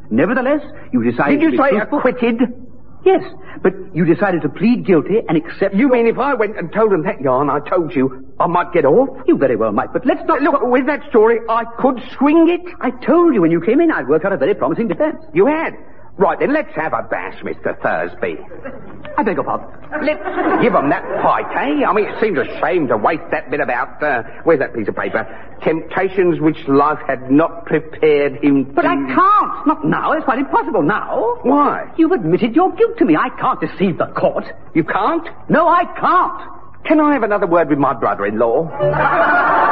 Nevertheless, you decided Did you to be say truthful. acquitted? Yes, but you decided to plead guilty and accept... You mean if I went and told them that yarn I told you, I might get off? You very well might, but let's not... Look, with that story, I could swing it. I told you when you came in I'd worked out a very promising defense. You had? Right, then let's have a bash, Mr. Thursby. I beg your pardon. Let's give 'em that fight, eh? I mean, it seems a shame to waste that bit about, where's that piece of paper? Temptations which life had not prepared him to... But I can't. Not now. It's quite impossible now. Why? You've admitted your guilt to me. I can't deceive the court. You can't? No, I can't. Can I have another word with my brother-in-law?